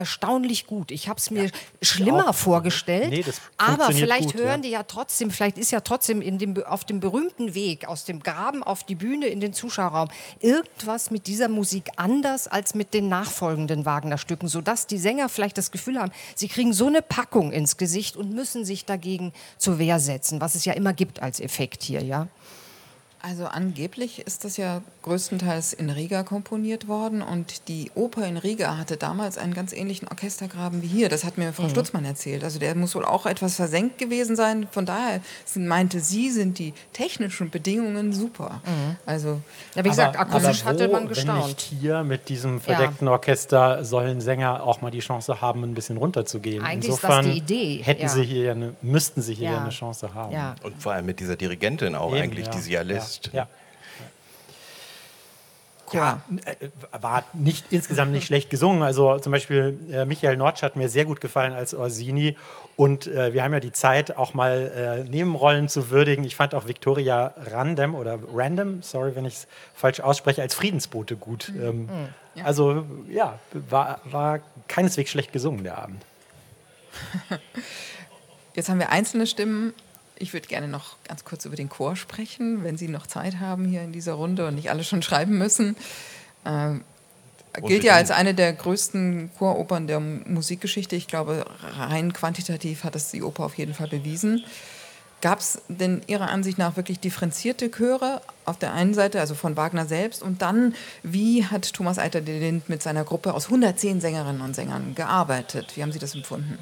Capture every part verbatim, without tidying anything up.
erstaunlich gut. Ich habe es mir ja, schlimmer auch vorgestellt, nee, aber vielleicht gut, hören ja. die ja trotzdem, vielleicht ist ja trotzdem in dem, auf dem berühmten Weg aus dem Graben auf die Bühne in den Zuschauerraum irgendwas mit dieser Musik anders als mit den nachfolgenden Wagner-Stücken, sodass die Sänger vielleicht das Gefühl haben, sie kriegen so eine Packung ins Gesicht und müssen sich dagegen zur Wehr setzen, was es ja immer gibt als Effekt hier, ja. Also angeblich ist das ja größtenteils in Riga komponiert worden und die Oper in Riga hatte damals einen ganz ähnlichen Orchestergraben wie hier. Das hat mir Frau mhm. Stutzmann erzählt. Also der muss wohl auch etwas versenkt gewesen sein. Von daher sind, meinte sie, sind die technischen Bedingungen super. Mhm. Also, ja, wie gesagt, akustisch hatte man gestaunt. Wenn nicht hier mit diesem verdeckten ja. Orchester sollen Sänger auch mal die Chance haben, ein bisschen runterzugehen. Eigentlich Insofern ist das die Idee. Hätten ja. sie hier eine, müssten sie hier ja. eine Chance haben. Ja. Und vor allem mit dieser Dirigentin auch Eben, eigentlich, ja. die sie ja lässt. Ja. Ja, war nicht, insgesamt nicht schlecht gesungen. Also zum Beispiel äh, Michael Notch hat mir sehr gut gefallen als Orsini. Und äh, wir haben ja die Zeit, auch mal äh, Nebenrollen zu würdigen. Ich fand auch Victoria Random oder Random, sorry, wenn ich es falsch ausspreche, als Friedensbote gut. Mhm. Ähm, ja. Also ja, war, war keineswegs schlecht gesungen, der Abend. Jetzt haben wir einzelne Stimmen. Ich würde gerne noch ganz kurz über den Chor sprechen, wenn Sie noch Zeit haben hier in dieser Runde und nicht alle schon schreiben müssen. Ähm, gilt ja als eine der größten Choropern der Musikgeschichte. Ich glaube, rein quantitativ hat es die Oper auf jeden Fall bewiesen. Gab es denn Ihrer Ansicht nach wirklich differenzierte Chöre auf der einen Seite, also von Wagner selbst, und dann, wie hat Thomas Eiter-de-Lint mit seiner Gruppe aus hundertzehn Sängerinnen und Sängern gearbeitet? Wie haben Sie das empfunden?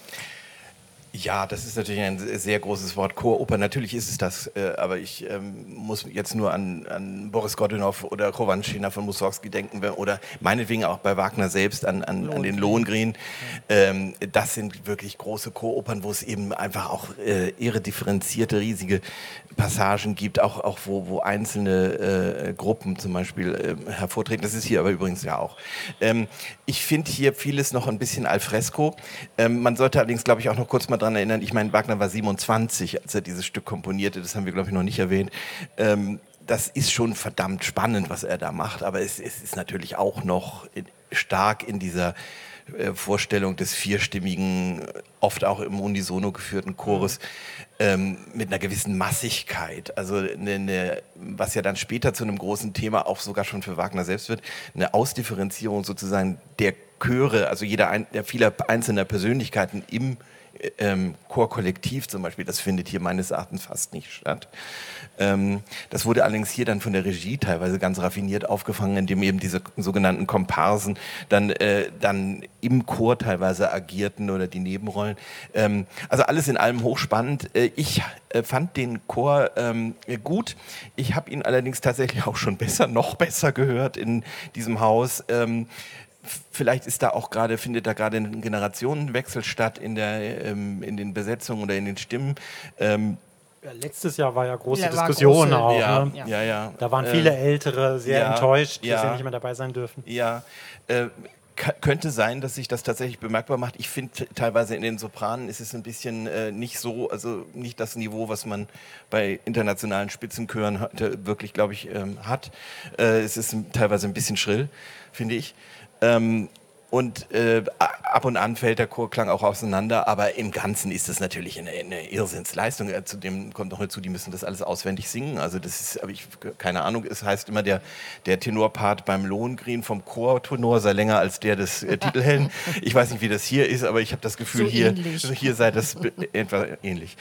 Ja, das ist natürlich ein sehr großes Wort, Choroper. Natürlich ist es das, äh, aber ich ähm, muss jetzt nur an, an Boris Godunov oder Kowalczyk von Mussorgsky denken oder meinetwegen auch bei Wagner selbst an, an, an den Lohengrin. Ähm, das sind wirklich große Choropern, wo es eben einfach auch äh, irre differenzierte, riesige Passagen gibt, auch, auch wo, wo einzelne äh, Gruppen zum Beispiel äh, hervortreten. Das ist hier aber übrigens ja auch. Ähm, ich finde hier vieles noch ein bisschen al fresco. Ähm, man sollte allerdings, glaube ich, auch noch kurz mal daran erinnern, ich meine, Wagner war siebenundzwanzig, als er dieses Stück komponierte, das haben wir, glaube ich, noch nicht erwähnt. Ähm, das ist schon verdammt spannend, was er da macht, aber es, es ist natürlich auch noch in, stark in dieser äh, Vorstellung des vierstimmigen, oft auch im Unisono geführten Chores, ähm, mit einer gewissen Massigkeit, also eine, eine, was ja dann später zu einem großen Thema auch sogar schon für Wagner selbst wird, eine Ausdifferenzierung sozusagen der Chöre, also jeder ein, der vieler einzelner Persönlichkeiten im ähm, Chorkollektiv zum Beispiel, das findet hier meines Erachtens fast nicht statt. Ähm, das wurde allerdings hier dann von der Regie teilweise ganz raffiniert aufgefangen, indem eben diese sogenannten Komparsen dann, äh, dann im Chor teilweise agierten oder die Nebenrollen. Ähm, also alles in allem hochspannend. Äh, ich äh, fand den Chor ähm, gut. Ich habe ihn allerdings tatsächlich auch schon besser, noch besser gehört in diesem Haus. Ähm, Vielleicht ist da auch gerade, findet da gerade ein Generationenwechsel statt in, der, ähm, in den Besetzungen oder in den Stimmen. Ähm, ja, letztes Jahr war ja große ja, Diskussion große, auch. Ja, ne? ja, ja, ja. Da waren viele äh, Ältere sehr ja, enttäuscht, ja, dass sie nicht mehr dabei sein dürfen. Ja, äh, könnte sein, dass sich das tatsächlich bemerkbar macht. Ich finde, teilweise in den Sopranen ist es ein bisschen äh, nicht so, also nicht das Niveau, was man bei internationalen Spitzenchören heute wirklich, glaube ich, ähm, hat. Äh, es ist teilweise ein bisschen schrill, finde ich. Ähm, und äh, ab und an fällt der Chorklang auch auseinander, aber im Ganzen ist das natürlich eine, eine Irrsinnsleistung. Äh, zudem kommt noch hinzu, die müssen das alles auswendig singen. Also das ist, aber ich keine Ahnung, es heißt immer, der, der Tenorpart beim Lohengrin vom Chortenor sei länger als der des äh, Titelhelden. Ich weiß nicht, wie das hier ist, aber ich habe das Gefühl, so hier, ähnlich. hier sei das etwa ähnlich.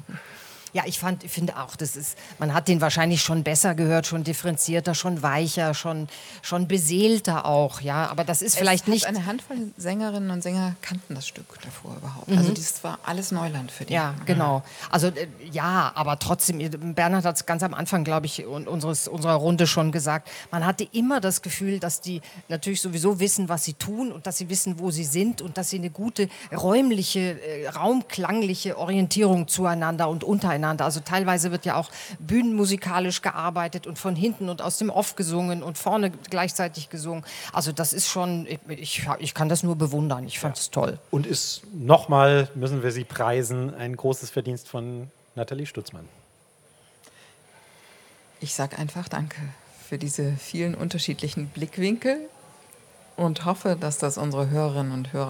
Ja, ich fand, finde auch, das ist, man hat den wahrscheinlich schon besser gehört, schon differenzierter, schon weicher, schon, schon beseelter auch, ja. Aber das ist es vielleicht nicht. Eine Handvoll Sängerinnen und Sänger kannten das Stück davor überhaupt. Mhm. Also das war alles Neuland für die. Ja, genau. Also äh, ja, aber trotzdem, Bernhard hat es ganz am Anfang, glaube ich, unseres, unserer Runde schon gesagt, man hatte immer das Gefühl, dass die natürlich sowieso wissen, was sie tun und dass sie wissen, wo sie sind und dass sie eine gute räumliche, äh, raumklangliche Orientierung zueinander und untereinander. Also teilweise wird ja auch bühnenmusikalisch gearbeitet und von hinten und aus dem Off gesungen und vorne gleichzeitig gesungen. Also das ist schon, ich, ich kann das nur bewundern. Ich fand es ja. toll. Und ist nochmal, müssen wir sie preisen, ein großes Verdienst von Nathalie Stutzmann. Ich sage einfach Danke für diese vielen unterschiedlichen Blickwinkel und hoffe, dass das unsere Hörerinnen und Hörer